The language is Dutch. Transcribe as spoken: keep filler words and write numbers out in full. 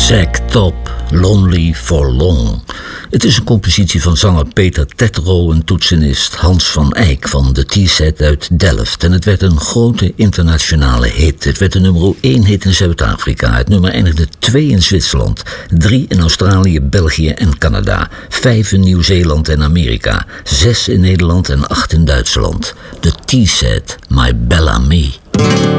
Zack Top, Lonely for Long. Het is een compositie van zanger Peter Tetro en toetsenist Hans van Eyck van de T-set uit Delft. En het werd een grote internationale hit. Het werd een nummer één hit in Zuid-Afrika. Het nummer eindigde twee in Zwitserland, drie in Australië, België en Canada, vijf in Nieuw-Zeeland en Amerika, zes in Nederland en acht in Duitsland. De T-set, My Bellamy.